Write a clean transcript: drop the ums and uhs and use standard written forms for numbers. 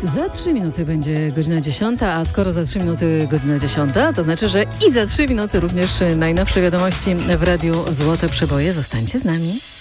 Za 3 minuty będzie godzina 10, a skoro za 3 minuty godzina 10, to znaczy, że i za 3 minuty również najnowsze wiadomości w Radiu Złote Przeboje. Zostańcie z nami.